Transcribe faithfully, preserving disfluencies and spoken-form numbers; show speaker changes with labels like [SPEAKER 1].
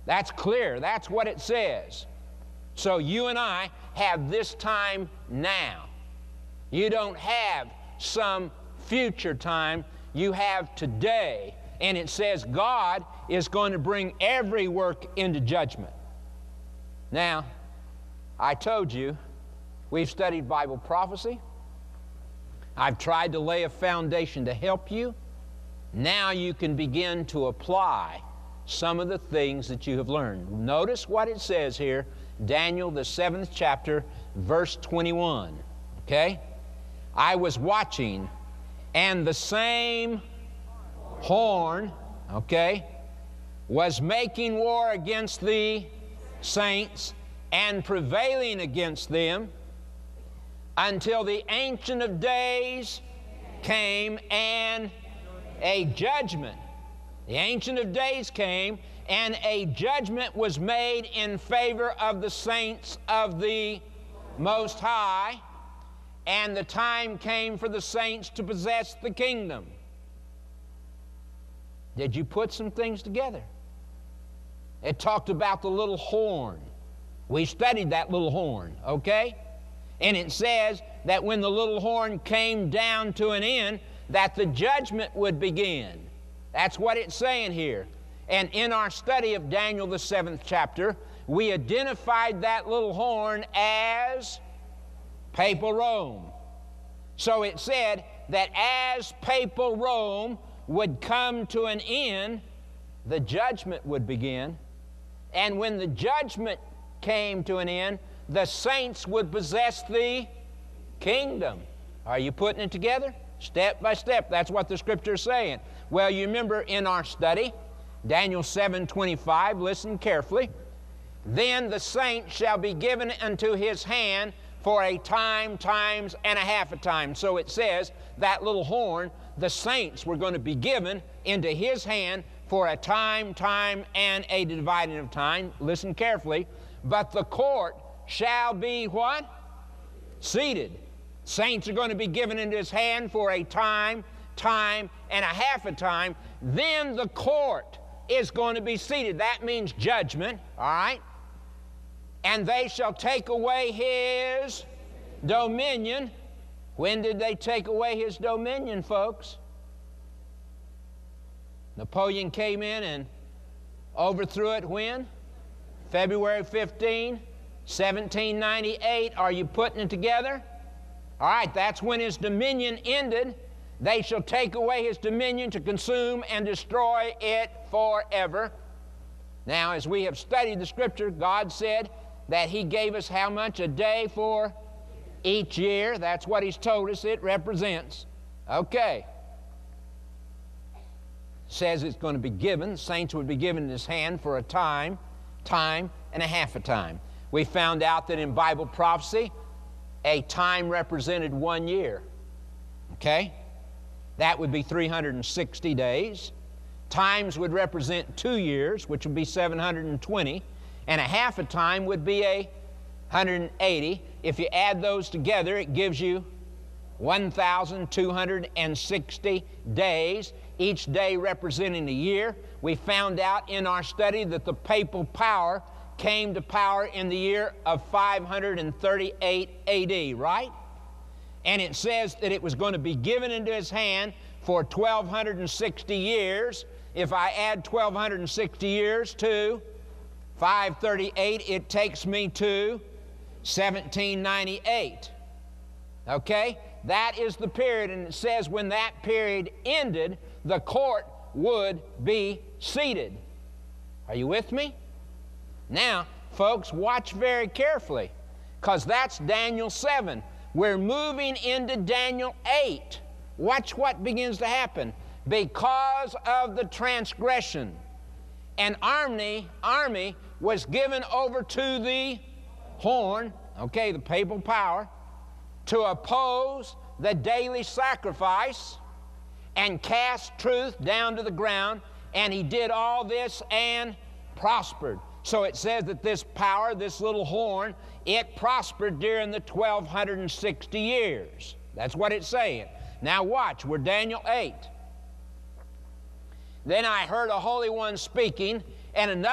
[SPEAKER 1] That's clear. That's what it says. So you and I have this time now. You don't have some future time. You have today. And it says God is going to bring every work into judgment. Now, I told you, we've studied Bible prophecy. I've tried to lay a foundation to help you. Now you can begin to apply some of the things that you have learned. Notice what it says here, Daniel, the seventh chapter, verse twenty-one. Okay? I was watching, and the same horn, okay, was making war against the saints and prevailing against them until the Ancient of Days came and a judgment. The Ancient of Days came and a judgment was made in favor of the saints of the Most High, and the time came for the saints to possess the kingdom. Did you put some things together? It talked about the little horn. We studied that little horn, okay? And it says that when the little horn came down to an end, that the judgment would begin. That's what it's saying here. And in our study of Daniel, the seventh chapter, we identified that little horn as Papal Rome. So it said that as Papal Rome would come to an end, the judgment would begin. And when the judgment came to an end, the saints would possess the kingdom. Are you putting it together? Step by step. That's what the Scripture is saying. Well, you remember in our study, Daniel seven twenty-five, listen carefully. Then the saints shall be given unto his hand for a time, times, and a half a time. So it says that little horn, the saints were going to be given into his hand for a time, time, and a dividing of time. Listen carefully. But the court shall be what? Seated. Saints are going to be given into his hand for a time, time, and a half a time. Then the court is going to be seated. That means judgment, all right? And they shall take away his dominion. When did they take away his dominion, folks? Napoleon came in and overthrew it when? February fifteenth, seventeen ninety-eight. Are you putting it together? All right, that's when his dominion ended. They shall take away his dominion to consume and destroy it forever. Now, as we have studied the Scripture, God said that he gave us how much a day for each year? That's what he's told us it represents. Okay. Says it's going to be given. Saints would be given in his hand for a time, time, and a half a time. We found out that in Bible prophecy, a time represented one year. Okay? That would be three hundred sixty days. Times would represent two years, which would be seven hundred twenty. And a half a time would be a one hundred eighty. If you add those together, it gives you one thousand two hundred sixty days, each day representing a year. We found out in our study that the papal power came to power in the year of five hundred thirty-eight A D, right? And it says that it was going to be given into his hand for twelve sixty years. If I add twelve sixty years to five thirty-eight, it takes me to seventeen ninety-eight. Okay? That is the period, and it says when that period ended, the court would be seated. Are you with me? Now, folks, watch very carefully, because that's Daniel seven. We're moving into Daniel eight. Watch what begins to happen. Because of the transgression, an army, army was given over to the horn, okay, the papal power, to oppose the daily sacrifice and cast truth down to the ground, and he did all this and prospered. So it says that this power, this little horn, it prospered during the twelve sixty years. That's what it's saying. Now watch, we're Daniel eight. Then I heard a Holy One speaking, and another